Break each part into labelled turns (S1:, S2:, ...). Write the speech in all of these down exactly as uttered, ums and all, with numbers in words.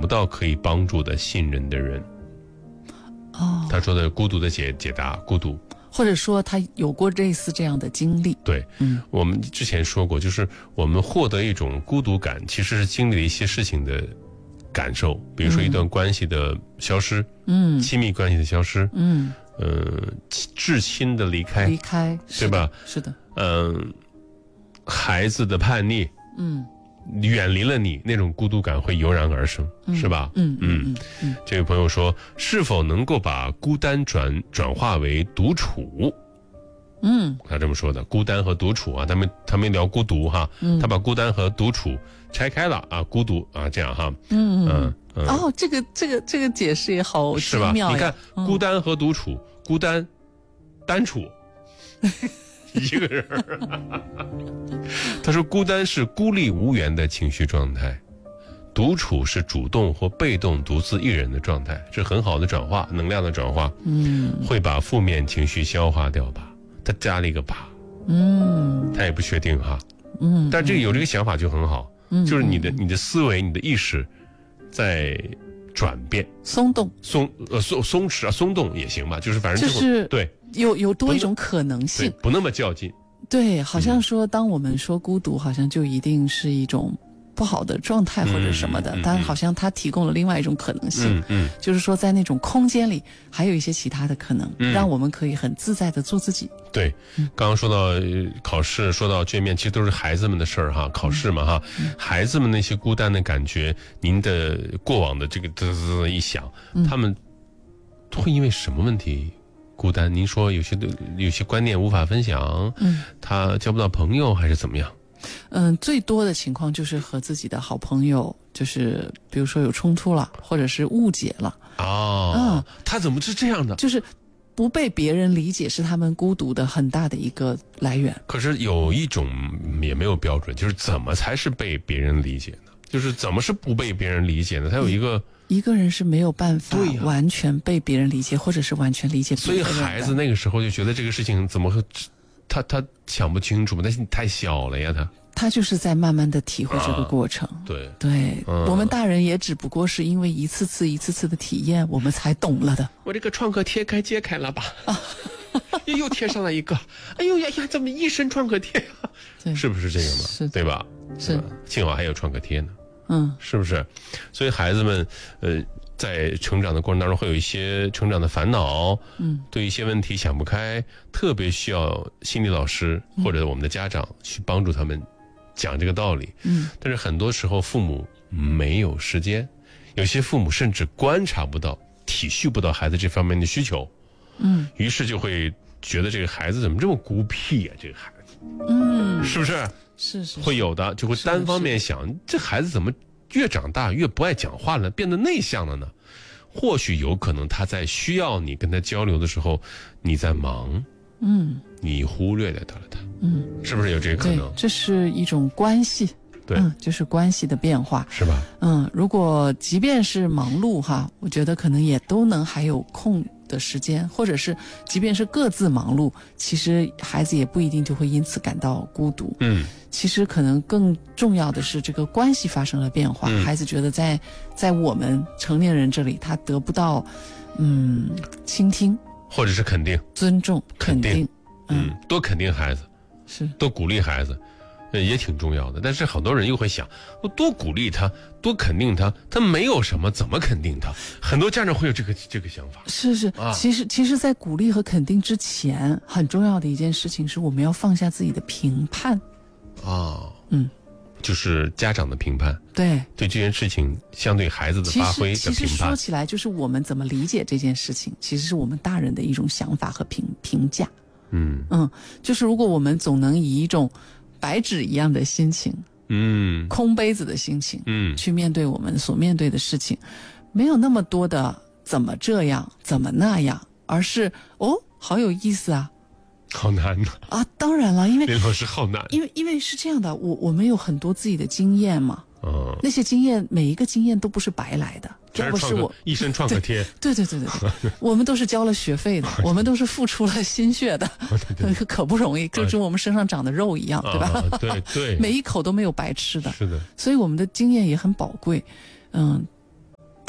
S1: 不到可以帮助的信任的人。
S2: 哦，
S1: 他说的孤独的解解答，孤独。
S2: 或者说他有过类似这样的经历。
S1: 对，嗯，我们之前说过，就是我们获得一种孤独感，其实是经历了一些事情的感受，比如说一段关系的消失，嗯，亲密关系的消失，嗯，呃，至亲的离开，
S2: 离开，
S1: 对吧？
S2: 是的，
S1: 嗯、呃，孩子的叛逆，嗯。远离了你，那种孤独感会油然而生，嗯、是吧？
S2: 嗯嗯 嗯,
S1: 嗯。这位朋友说，是否能够把孤单转转化为独处？嗯，他这么说的，孤单和独处啊，他们他们聊孤独哈，嗯、他把孤单和独处拆开了啊，孤独啊这样哈，
S2: 嗯嗯嗯。哦，这个这个这个解释也好
S1: 是吧？你看，嗯、孤单和独处，孤单单处。一个人他说孤单是孤立无援的情绪状态，独处是主动或被动独自一人的状态，是很好的转化，能量的转化，嗯，会把负面情绪消化掉吧。他加了一个吧，嗯，他也不确定哈，嗯，但这个有这个想法就很好，嗯，就是你的你的思维你的意识在转变，
S2: 松动
S1: 松呃松松弛啊松动也行吧，就是反正
S2: 就是
S1: 对
S2: 有有多一种可能性，
S1: 不那么较劲。
S2: 对，好像说当我们说孤独，好像就一定是一种不好的状态或者什么的，嗯嗯、但好像它提供了另外一种可能性，嗯嗯、就是说在那种空间里还有一些其他的可能，嗯、让我们可以很自在的做自己。
S1: 对，嗯、刚刚说到考试，说到卷面，其实都是孩子们的事儿哈，考试嘛哈，嗯、孩子们那些孤单的感觉，您的过往的这个滋滋一想，嗯、他们会因为什么问题孤单？您说有些有些观念无法分享，嗯，他交不到朋友还是怎么样？
S2: 嗯，最多的情况就是和自己的好朋友，就是比如说有冲突了，或者是误解了。
S1: 哦，嗯，他怎么是这样的？
S2: 就是不被别人理解是他们孤独的很大的一个来源。
S1: 可是有一种也没有标准，就是怎么才是被别人理解呢？就是怎么是不被别人理解呢？他有一个。
S2: 一个人是没有办法完全被别人理解，啊、或者是完全理解别人的。
S1: 所以孩子那个时候就觉得这个事情怎么会，他他想不清楚嘛，但是你太小了呀，他
S2: 他就是在慢慢的体会这个过程。
S1: 啊、对
S2: 对、嗯，我们大人也只不过是因为一次次一次次的体验，我们才懂了的。
S1: 我这个创可贴该揭开了吧？啊，又贴上了一个，哎呦呀呀，怎么一身创可贴啊？对，是不是这个嘛？
S2: 是，
S1: 对吧？
S2: 是，
S1: 幸好还有创可贴呢。
S2: 嗯，
S1: 是不是？所以孩子们，呃，在成长的过程当中会有一些成长的烦恼，嗯，对一些问题想不开，特别需要心理老师或者我们的家长去帮助他们讲这个道理。嗯，但是很多时候父母没有时间，有些父母甚至观察不到、体恤不到孩子这方面的需求，嗯，于是就会觉得这个孩子怎么这么孤僻啊？这个孩子，嗯，是不是？
S2: 是 是, 是
S1: 会有的，就会单方面想，这孩子怎么越长大越不爱讲话了，变得内向了呢？或许有可能他在需要你跟他交流的时候，你在忙，嗯，你忽略掉了他，嗯，是不是有这个可能？
S2: 这是一种关系，
S1: 对，
S2: 嗯，就是关系的变化，
S1: 是吧？
S2: 嗯，如果即便是忙碌哈，我觉得可能也都能还有空的时间，或者是即便是各自忙碌，其实孩子也不一定就会因此感到孤独。嗯，其实可能更重要的是这个关系发生了变化，嗯、孩子觉得在在我们成年人这里，他得不到嗯倾听，
S1: 或者是肯定、
S2: 尊重、
S1: 肯定，
S2: 定
S1: 嗯，嗯多肯定孩子，
S2: 是
S1: 多鼓励孩子。也挺重要的，但是很多人又会想，我多鼓励他，多肯定他，他没有什么，怎么肯定他？很多家长会有这个这个想法。
S2: 是是，啊、其实其实，在鼓励和肯定之前，很重要的一件事情是，我们要放下自己的评判。
S1: 哦，
S2: 嗯，
S1: 就是家长的评判，
S2: 对
S1: 对这件事情相对孩子的发挥的评判。
S2: 其实说起来，就是我们怎么理解这件事情，其实是我们大人的一种想法和评评价。嗯嗯，就是如果我们总能以一种白纸一样的心情，嗯，空杯子的心情，嗯，去面对我们所面对的事情，没有那么多的怎么这样，怎么那样，而是哦，好有意思啊，
S1: 好难
S2: 啊！当然了，因为
S1: 林老师好难，
S2: 因为因为是这样的，我我们有很多自己的经验嘛，嗯，那些经验每一个经验都不是白来的。要不是我
S1: 一身创可贴，
S2: 对对对对对，我们都是交了学费的，我们都是付出了心血的，可不容易，就跟我们身上长的肉一样，对吧？
S1: 啊、对对，
S2: 每一口都没有白吃的，
S1: 是的，
S2: 所以我们的经验也很宝贵，嗯。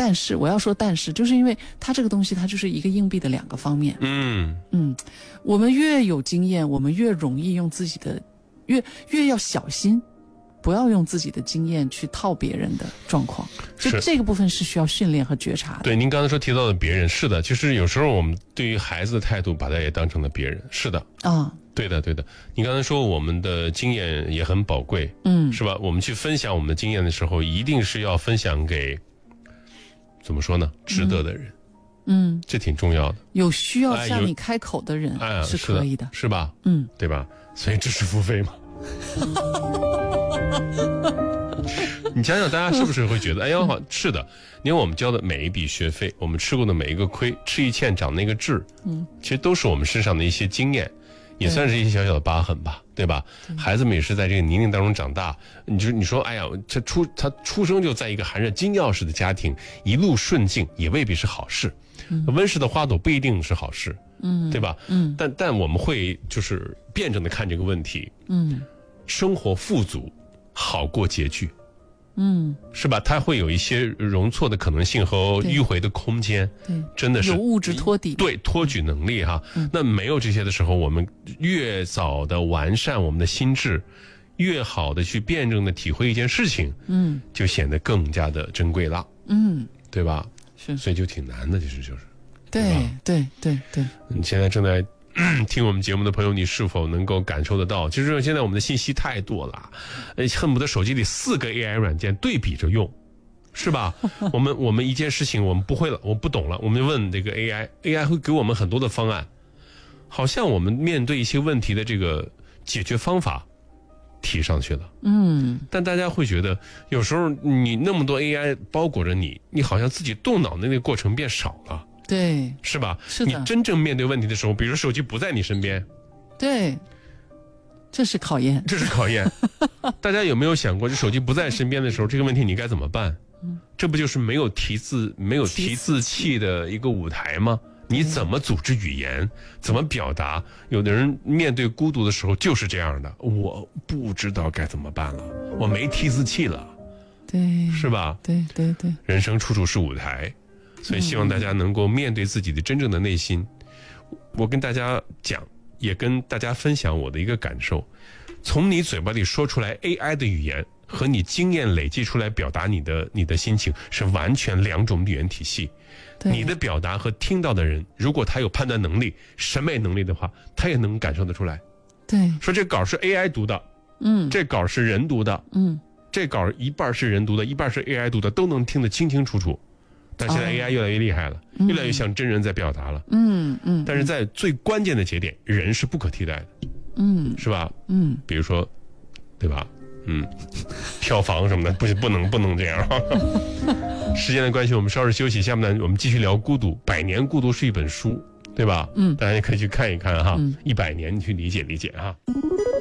S2: 但是我要说但是，就是因为它这个东西它就是一个硬币的两个方面。
S1: 嗯
S2: 嗯，我们越有经验，我们越容易用自己的，越越要小心。不要用自己的经验去套别人的状况，就这个部分是需要训练和觉察的。
S1: 对，您刚才说提到的别人，是的，就是有时候我们对于孩子的态度，把他也当成了别人，是的
S2: 啊，
S1: 对的，对的。你刚才说我们的经验也很宝贵，嗯，是吧？我们去分享我们的经验的时候，一定是要分享给怎么说呢？值得的人，嗯，这挺重要的。
S2: 有需要向你开口的人，哎，是可以的，
S1: 是, 是吧？
S2: 嗯，
S1: 对吧？所以知识付费嘛。你想想，大家是不是会觉得，哎呀，好，是的，你看我们交的每一笔学费，我们吃过的每一个亏，吃一堑长那个智，嗯，其实都是我们身上的一些经验，也算是一些小小的疤痕吧，对吧？对，孩子们也是在这个泥泞当中长大，你就你说，哎呀，他出他出生就在一个含着金钥匙的家庭，一路顺境也未必是好事，嗯，温室的花朵不一定是好事，嗯，对吧？嗯，但但我们会就是辩证的看这个问题，嗯，生活富足好过拮据。嗯，是吧？它会有一些容错的可能性和迂回的空间，对，真的是
S2: 有物质托底，
S1: 对，托举能力哈。嗯，那没有这些的时候，我们越早的完善我们的心智，越好的去辩证的体会一件事情，嗯，就显得更加的珍贵了，嗯，对吧？是，所以就挺难的，其实就是，
S2: 对对对对。
S1: 你现在正在听我们节目的朋友，你是否能够感受得到？其实现在我们的信息太多了，呃，恨不得手机里四个 A I 软件对比着用，是吧？我们我们一件事情我们不会了，我不懂了，我们就问这个 A I，A I 会给我们很多的方案，好像我们面对一些问题的这个解决方法提上去了，嗯，但大家会觉得有时候你那么多 A I 包裹着你，你好像自己动脑的那个过程变少了。
S2: 对，
S1: 是吧？
S2: 是的。
S1: 你真正面对问题的时候，比如手机不在你身边，
S2: 对，这是考验，
S1: 这是考验。大家有没有想过，这手机不在身边的时候，这个问题你该怎么办？嗯，这不就是没有提字、没有提字器的一个舞台吗？你怎么组织语言，怎么表达？有的人面对孤独的时候就是这样的，我不知道该怎么办了，我没提字器了，
S2: 对，
S1: 是吧？
S2: 对对对，
S1: 人生处处是舞台。所以希望大家能够面对自己的真正的内心。我跟大家讲，也跟大家分享我的一个感受，从你嘴巴里说出来 A I 的语言和你经验累积出来表达你的你的心情是完全两种语言体系。你的表达和听到的人，如果他有判断能力、审美能力的话，他也能感受得出来。
S2: 对，
S1: 说这稿是 A I 读的，嗯，这稿是人读的，嗯，这稿一半是人读的，一半是 A I 读的，都能听得清清楚楚。但现在 A I 越来越厉害了，哦，越来越像真人在表达了。嗯嗯。但是在最关键的节点，人是不可替代的。嗯，是吧？嗯，比如说，对吧？嗯，票房什么的，不不能不能这样。时间的关系，我们稍事休息，下面呢，我们继续聊孤独。百年孤独是一本书，对吧？嗯，大家也可以去看一看哈。一百年，你去理解理解哈。